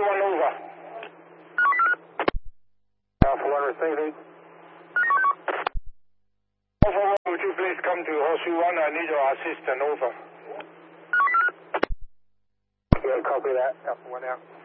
1 over. Alpha 1 receiving. Alpha 1, would you please come to Horseshoe 1? I need your assistance. Over. Yeah, copy that. Alpha 1 out.